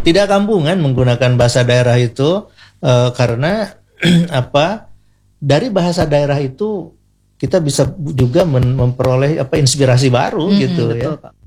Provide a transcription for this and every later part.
tidak kampungan menggunakan bahasa daerah itu karena dari bahasa daerah itu kita bisa juga memperoleh inspirasi baru gitu betul, ya. Pak.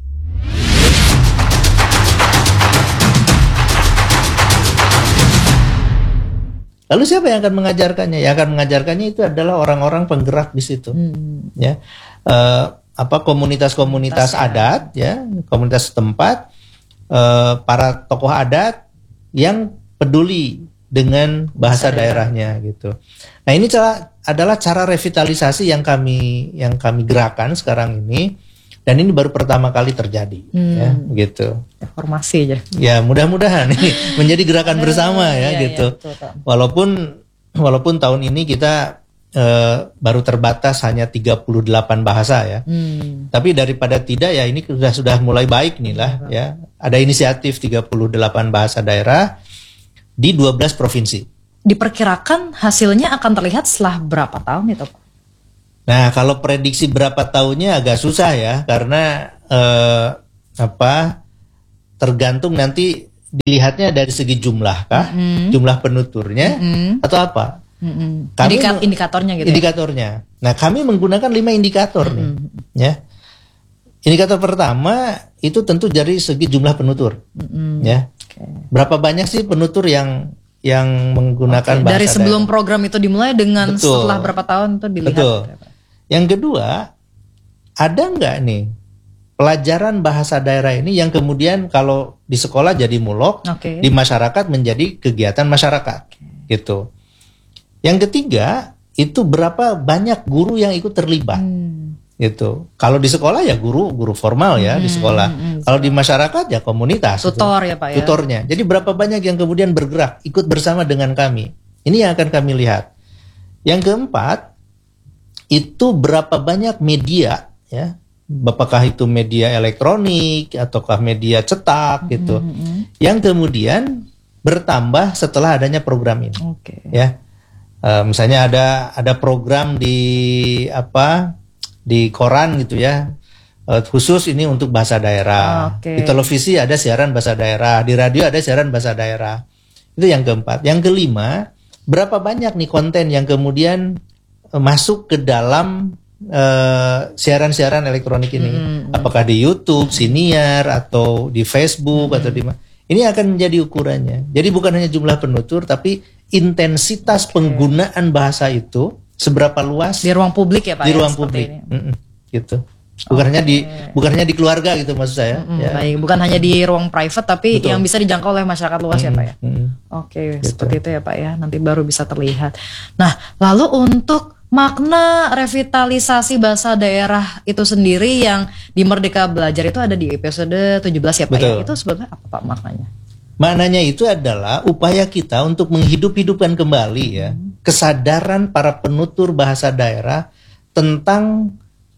Lalu siapa yang akan mengajarkannya? Yang akan mengajarkannya itu adalah orang-orang penggerak di situ, ya. Komunitas-komunitas adat, ya, komunitas setempat, para tokoh adat yang peduli dengan bahasa daerahnya gitu. Nah, ini adalah cara revitalisasi yang kami gerakan sekarang ini. Dan ini baru pertama kali terjadi, ya, gitu. Reformasi aja. Ya, mudah-mudahan ini menjadi gerakan bersama ya, gitu. Betul, Walaupun tahun ini kita baru terbatas hanya 38 bahasa ya. Tapi daripada tidak ya ini sudah mulai baik nih lah ya. Ada inisiatif 38 bahasa daerah di 12 provinsi. Diperkirakan hasilnya akan terlihat setelah berapa tahun itu, Pak? Nah, kalau prediksi berapa tahunnya agak susah ya, karena tergantung nanti dilihatnya dari segi jumlah kah, jumlah penuturnya atau apa? Kami Indikatornya gitu. Indikatornya. Nah, kami menggunakan 5 indikator nih, ya. Indikator pertama itu tentu dari segi jumlah penutur, ya. Berapa banyak sih penutur yang menggunakan bahasa dari sebelum daerah? program itu dimulai dengan setelah berapa tahun itu dilihat. Betul. Yang kedua, ada nggak nih pelajaran bahasa daerah ini yang kemudian kalau di sekolah jadi mulok, di masyarakat menjadi kegiatan masyarakat, gitu. Yang ketiga, itu berapa banyak guru yang ikut terlibat, gitu. Kalau di sekolah ya guru formal ya di sekolah. Kalau di masyarakat ya komunitas. Tutor ya Pak ya. Tutornya. Jadi berapa banyak yang kemudian bergerak ikut bersama dengan kami. Ini yang akan kami lihat. Yang keempat, itu berapa banyak media ya, apakah itu media elektronik ataukah media cetak gitu, yang kemudian bertambah setelah adanya program ini. Ya, misalnya ada program di koran gitu ya, khusus ini untuk bahasa daerah. Di televisi ada siaran bahasa daerah, di radio ada siaran bahasa daerah. Itu yang keempat. Yang kelima, berapa banyak nih konten yang kemudian masuk ke dalam siaran-siaran elektronik ini, apakah di YouTube, Siniar, atau di Facebook, atau di mana. Ini akan menjadi ukurannya. Jadi bukan hanya jumlah penutur, tapi intensitas penggunaan bahasa itu seberapa luas di ruang publik ya Pak. Di ruang publik, gitu. Bukan hanya di keluarga gitu maksud saya. Ya. Baik, bukan hanya di ruang private, tapi yang bisa dijangkau oleh masyarakat luas ya Pak ya. Oke, gitu. Seperti itu ya Pak ya. Nanti baru bisa terlihat. Nah, lalu untuk makna revitalisasi bahasa daerah itu sendiri yang di Merdeka Belajar itu ada di episode 17 ya Pak ya. Itu sebetulnya apa Pak maknanya? Maknanya itu adalah upaya kita untuk menghidup-hidupkan kembali ya kesadaran para penutur bahasa daerah tentang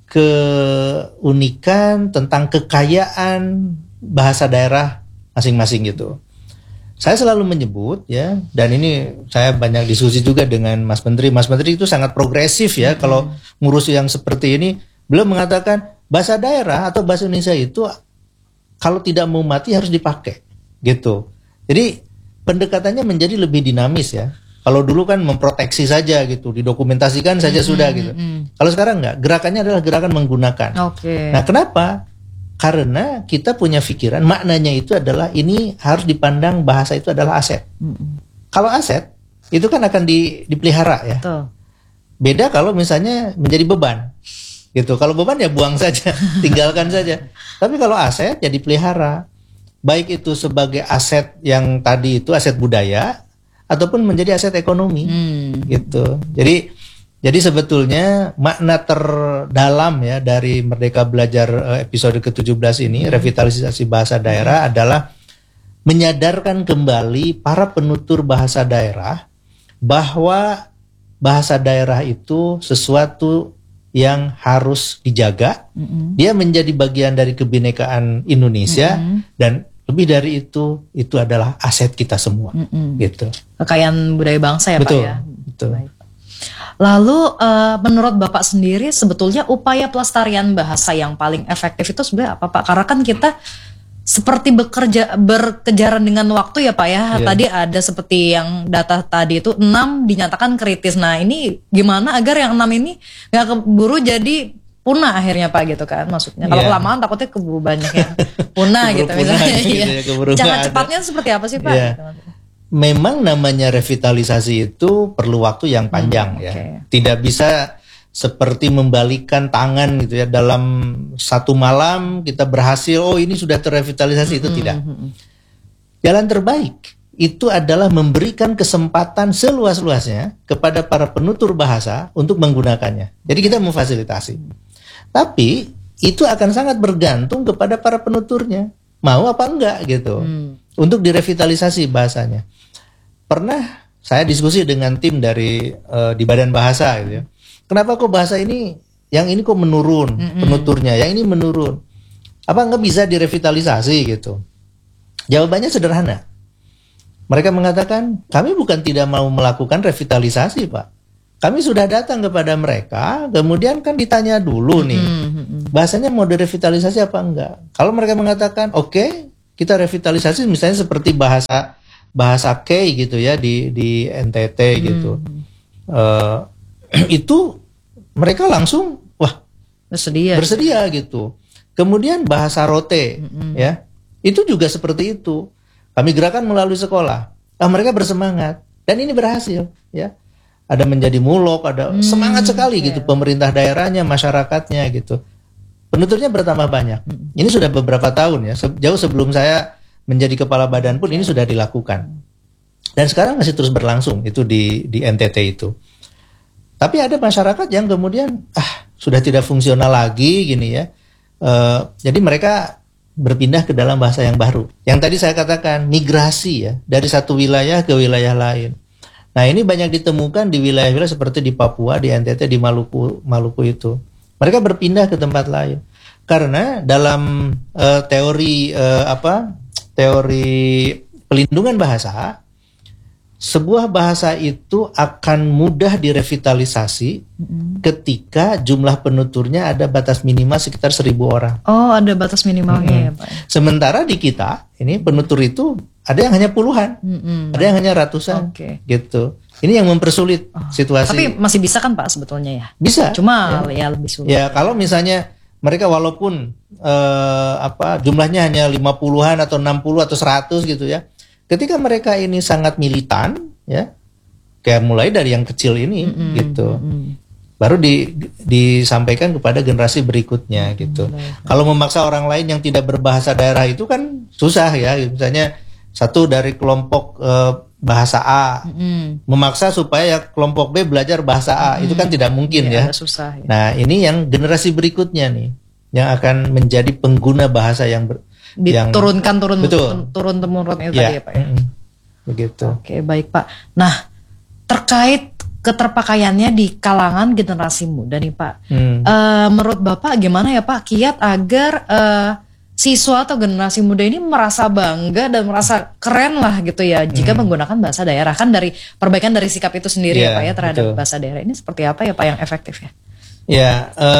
keunikan, tentang kekayaan bahasa daerah masing-masing gitu. Saya selalu menyebut ya, dan ini saya banyak diskusi juga dengan Mas Menteri. Mas Menteri itu sangat progresif ya kalau ngurus yang seperti ini. Beliau mengatakan bahasa daerah atau bahasa Indonesia itu kalau tidak mau mati harus dipakai gitu. Jadi pendekatannya menjadi lebih dinamis ya. Kalau dulu kan memproteksi saja gitu, didokumentasikan saja sudah gitu. Kalau sekarang enggak, gerakannya adalah gerakan menggunakan. Nah, kenapa? Karena kita punya pikiran maknanya itu adalah ini harus dipandang bahasa itu adalah aset. Kalau aset itu kan akan dipelihara ya. Beda kalau misalnya menjadi beban. Gitu. Kalau beban ya buang saja, tinggalkan saja. Tapi kalau aset ya dipelihara. Baik itu sebagai aset yang tadi itu aset budaya ataupun menjadi aset ekonomi. Gitu. Jadi sebetulnya makna terdalam ya dari Merdeka Belajar episode ke-17 ini, revitalisasi bahasa daerah adalah menyadarkan kembali para penutur bahasa daerah bahwa bahasa daerah itu sesuatu yang harus dijaga. Dia menjadi bagian dari kebinekaan Indonesia dan lebih dari itu adalah aset kita semua. Gitu. Kekayaan budaya bangsa ya betul, Pak ya. Betul. Baik. Lalu menurut Bapak sendiri sebetulnya upaya pelestarian bahasa yang paling efektif itu sebenarnya apa Pak? Karena kan kita seperti berkejaran dengan waktu ya Pak ya. Tadi ada seperti yang data tadi itu 6 dinyatakan kritis. Nah ini gimana agar yang 6 ini gak keburu jadi punah akhirnya Pak gitu kan maksudnya. Kalau kelamaan takutnya keburu banyak yang punah gitu misalnya. Cara cepatnya seperti apa sih Pak? Gitu. Memang namanya revitalisasi itu perlu waktu yang panjang ya. Tidak bisa seperti membalikan tangan gitu ya, dalam satu malam kita berhasil, oh ini sudah terrevitalisasi, itu tidak. Jalan terbaik itu adalah memberikan kesempatan seluas-luasnya kepada para penutur bahasa untuk menggunakannya. Jadi kita memfasilitasi. Tapi itu akan sangat bergantung kepada para penuturnya, mau apa enggak gitu, untuk direvitalisasi bahasanya. Pernah saya diskusi dengan tim dari di Badan Bahasa gitu ya. Kenapa kok bahasa ini, yang ini kok menurun penuturnya, yang ini menurun. Apa nggak bisa direvitalisasi gitu? Jawabannya sederhana. Mereka mengatakan, kami bukan tidak mau melakukan revitalisasi Pak. Kami sudah datang kepada mereka, kemudian kan ditanya dulu nih, bahasanya mau direvitalisasi apa enggak. Kalau mereka mengatakan, oke, kita revitalisasi misalnya seperti bahasa K gitu ya di NTT gitu. Itu mereka langsung bersedia gitu. Kemudian bahasa rote ya, itu juga seperti itu. Kami gerakan melalui sekolah. Mereka bersemangat dan ini berhasil ya. Ada menjadi mulok, ada semangat sekali gitu pemerintah daerahnya, masyarakatnya gitu. Penuturnya bertambah banyak. Ini sudah beberapa tahun ya, jauh sebelum saya menjadi kepala badan pun ini sudah dilakukan. Dan sekarang masih terus berlangsung itu di NTT itu. Tapi ada masyarakat yang kemudian sudah tidak fungsional lagi gini ya. Jadi mereka berpindah ke dalam bahasa yang baru. Yang tadi saya katakan migrasi ya dari satu wilayah ke wilayah lain. Nah ini banyak ditemukan di wilayah-wilayah seperti di Papua, di NTT, di Maluku itu. Mereka berpindah ke tempat lain karena dalam teori pelindungan bahasa. Sebuah bahasa itu akan mudah direvitalisasi ketika jumlah penuturnya ada batas minimal sekitar 1.000 orang. Oh, ada batas minimalnya ya Pak. Sementara di kita, ini penutur itu ada yang hanya puluhan, ada yang hanya ratusan, gitu. Ini yang mempersulit situasi. Tapi masih bisa kan Pak sebetulnya ya? Bisa. Cuma ya lebih sulit. Ya kalau misalnya mereka walaupun jumlahnya hanya 50-an atau 60 atau 100 gitu ya. Ketika mereka ini sangat militan, ya, kayak mulai dari yang kecil ini, gitu, baru disampaikan kepada generasi berikutnya, gitu. Kalau memaksa orang lain yang tidak berbahasa daerah itu kan susah ya, misalnya satu dari kelompok bahasa A, memaksa supaya kelompok B belajar bahasa A, itu kan tidak mungkin ya. Susah, ya. Nah ini yang generasi berikutnya nih, yang akan menjadi pengguna bahasa yang diturunkan turun temurun itu tadi ya Pak ya. Begitu. Oke, baik Pak. Nah, terkait keterpakaiannya di kalangan generasi muda nih Pak. Menurut Bapak gimana ya Pak kiat agar siswa atau generasi muda ini merasa bangga dan merasa keren lah gitu ya jika menggunakan bahasa daerah, kan dari perbaikan dari sikap itu sendiri ya Pak ya terhadap bahasa daerah ini seperti apa ya Pak yang efektif ya? Ya,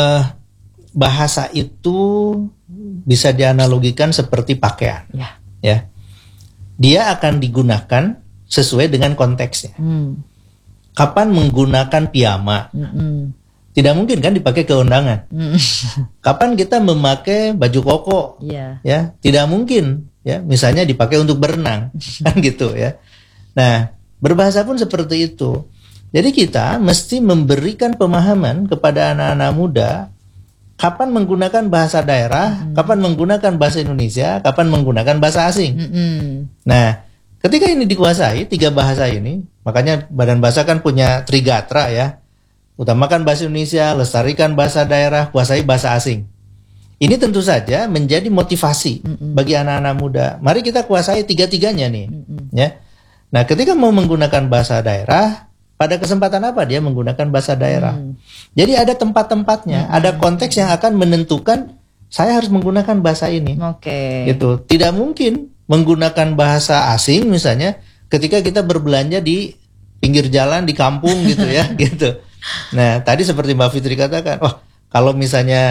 bahasa itu bisa dianalogikan seperti pakaian, ya. Dia akan digunakan sesuai dengan konteksnya. Kapan menggunakan piyama? Tidak mungkin kan dipakai ke undangan. Kapan kita memakai baju koko? Ya, tidak mungkin. Ya, misalnya dipakai untuk berenang, kan gitu ya. Nah, berbahasa pun seperti itu. Jadi kita mesti memberikan pemahaman kepada anak-anak muda. Kapan menggunakan bahasa daerah, kapan menggunakan bahasa Indonesia, kapan menggunakan bahasa asing. Nah, ketika ini dikuasai, 3 bahasa ini, makanya Badan Bahasa kan punya Trigatra ya. Utamakan bahasa Indonesia, lestarikan bahasa daerah, kuasai bahasa asing. Ini tentu saja menjadi motivasi bagi anak-anak muda. Mari kita kuasai 3-tiganya nih. Ya. Nah, ketika mau menggunakan bahasa daerah, pada kesempatan apa dia menggunakan bahasa daerah? Jadi ada tempat-tempatnya, ada konteks yang akan menentukan saya harus menggunakan bahasa ini. Gitu. Tidak mungkin menggunakan bahasa asing misalnya ketika kita berbelanja di pinggir jalan di kampung gitu ya, gitu. Nah, tadi seperti Mbak Fitri katakan, kalau misalnya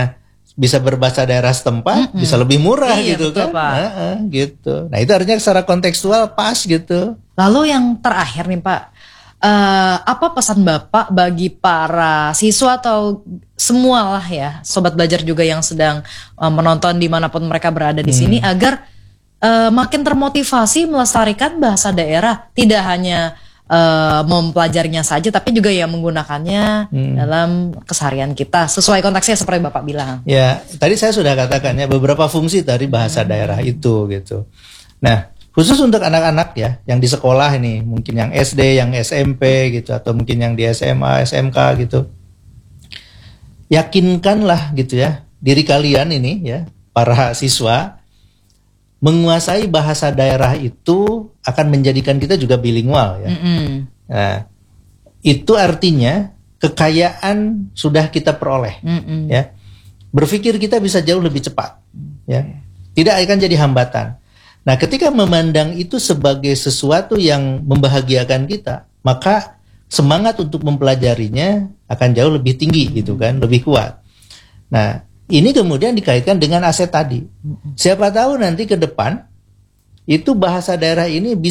bisa berbahasa daerah setempat, bisa lebih murah gitu betul, kan. Pak. Gitu. Nah itu artinya secara kontekstual pas gitu. Lalu yang terakhir nih Pak, apa pesan Bapak bagi para siswa atau semua lah ya, sobat belajar juga yang sedang menonton dimanapun mereka berada di sini agar makin termotivasi melestarikan bahasa daerah, tidak hanya mempelajarinya saja tapi juga ya menggunakannya dalam keseharian kita sesuai konteksnya seperti Bapak bilang. Ya, tadi saya sudah katakan ya beberapa fungsi dari bahasa daerah itu gitu. Nah, khusus untuk anak-anak ya yang di sekolah ini, mungkin yang SD, yang SMP gitu atau mungkin yang di SMA, SMK gitu. Yakinkanlah gitu ya diri kalian ini ya, para siswa, menguasai bahasa daerah itu akan menjadikan kita juga bilingual ya. Nah, itu artinya kekayaan sudah kita peroleh ya. Berpikir kita bisa jauh lebih cepat ya. Tidak akan jadi hambatan. Nah, ketika memandang itu sebagai sesuatu yang membahagiakan kita, maka semangat untuk mempelajarinya akan jauh lebih tinggi gitu kan, lebih kuat. Nah, ini kemudian dikaitkan dengan aset tadi. Siapa tahu nanti ke depan itu bahasa daerah ini bisa